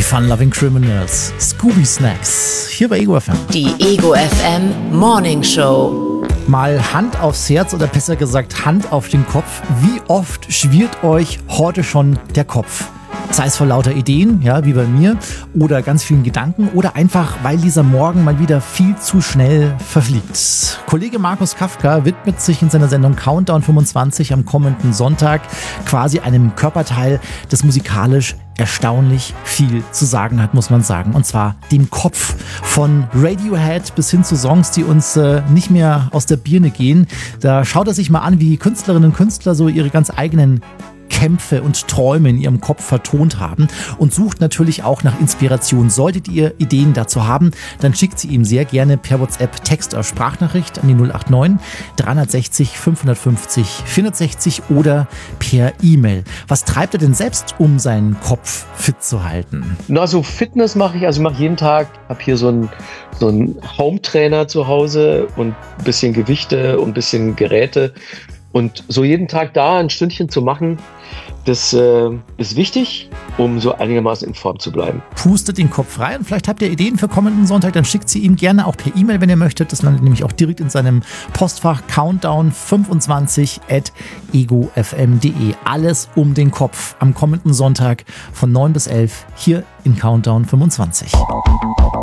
Fun-Loving Criminals, Scooby Snacks, hier bei Ego FM. Die Ego FM Morning Show. Mal Hand aufs Herz oder besser gesagt Hand auf den Kopf. Wie oft schwirrt euch heute schon der Kopf? Sei es vor lauter Ideen, ja, wie bei mir, oder ganz vielen Gedanken, oder einfach, weil dieser Morgen mal wieder viel zu schnell verfliegt. Kollege Markus Kafka widmet sich in seiner Sendung Countdown 25 am kommenden Sonntag quasi einem Körperteil, das musikalisch erstaunlich viel zu sagen hat, muss man sagen. Und zwar dem Kopf. Von Radiohead bis hin zu Songs, die uns nicht mehr aus der Birne gehen. Da schaut er sich mal an, wie Künstlerinnen und Künstler so ihre ganz eigenen Kämpfe und Träume in ihrem Kopf vertont haben und sucht natürlich auch nach Inspiration. Solltet ihr Ideen dazu haben, dann schickt sie ihm sehr gerne per WhatsApp Text oder Sprachnachricht an die 089 360 550 460 oder per E-Mail. Was treibt er denn selbst, um seinen Kopf fit zu halten? Na, so Fitness mache ich. Also ich mache jeden Tag, habe hier so einen Home-Trainer zu Hause und ein bisschen Gewichte und ein bisschen Geräte. Und so jeden Tag da ein Stündchen zu machen, das ist wichtig, um so einigermaßen in Form zu bleiben. Pustet den Kopf frei und vielleicht habt ihr Ideen für kommenden Sonntag, dann schickt sie ihm gerne auch per E-Mail, wenn ihr möchtet. Das landet nämlich auch direkt in seinem Postfach countdown25@egofm.de. Alles um den Kopf am kommenden Sonntag von 9 bis 11 hier in Countdown 25.